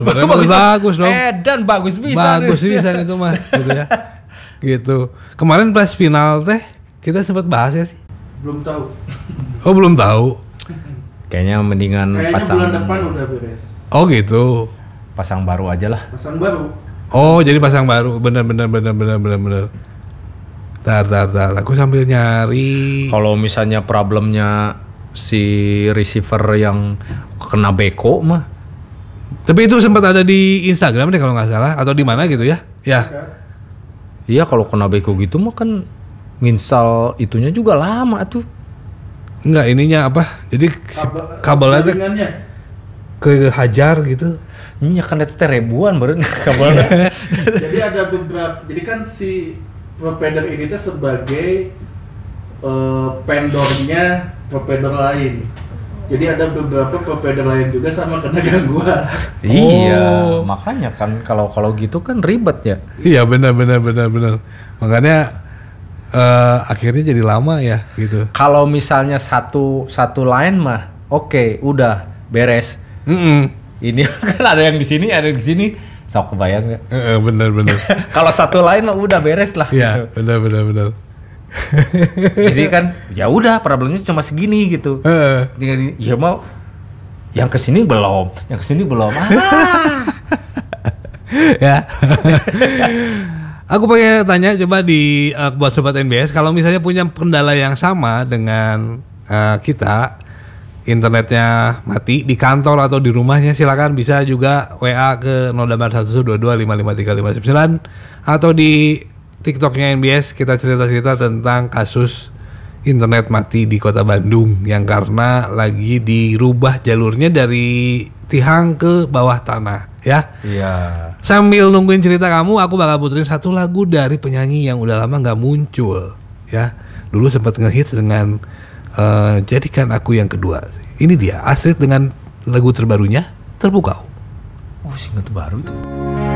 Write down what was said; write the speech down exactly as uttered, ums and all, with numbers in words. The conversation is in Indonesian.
bagus, bagus dong. Edan bagus bisa. Bagus bisa itu mah, gitu ya. Gitu. Kemarin pas final teh kita sempat bahas ya sih. Belum tahu. Oh belum tahu. Kayaknya mendingan Kayaknya pasang. bulan depan udah beres. Oh gitu. Pasang baru aja lah. Pasang baru. Oh jadi pasang baru, benar benar benar benar benar benar. Tar tar tar, aku sambil nyari. Kalau misalnya problemnya si receiver yang kena beko mah. Tapi itu sempat ada di Instagram deh kalau nggak salah, atau di mana gitu ya? Ya. Iya kalau kena beko gitu mah kan nginstal itunya juga lama tuh. Enggak, ininya apa? Jadi Kabel, kabelnya tuh jaringannya. kehajar gitu. Ini kan itu ribuan baru kabelnya. Jadi ada beberapa, jadi kan si provider ini tuh sebagai uh, vendornya provider lain. Jadi ada beberapa provider lain juga sama kena gangguan. Iya, makanya kan kalau kalau gitu kan ribet ya. Iya benar benar benar benar. Makanya uh, akhirnya jadi lama ya gitu. Kalau misalnya satu satu line mah, oke, okay, udah beres. Mm-mm. Ini kan ada yang di sini, ada yang di sini. Sok kebayang nggak? Uh, benar benar. Kalau satu line mah udah beres lah. Iya, gitu. benar benar benar. Jadi kan ya udah problemnya cuma segini gitu. Uh. Tinggal di- ya mau yang kesini belum, yang kesini belum. Ah. Ya. Aku pengen tanya coba di uh, buat sobat N B S, kalau misalnya punya kendala yang sama dengan uh, kita, internetnya mati di kantor atau di rumahnya, silakan bisa juga W A ke nol delapan satu dua dua lima lima tiga lima sembilan atau di TikToknya N B S kita cerita-cerita tentang kasus internet mati di Kota Bandung yang karena lagi dirubah jalurnya dari Tihang ke bawah tanah ya. Iya. Sambil nungguin cerita kamu, aku bakal puterin satu lagu dari penyanyi yang udah lama nggak muncul ya. Dulu sempat ngehits dengan uh, Jadikan Aku Yang Kedua. Ini dia Astrid dengan lagu terbarunya Terpukau. Oh, single baru tuh.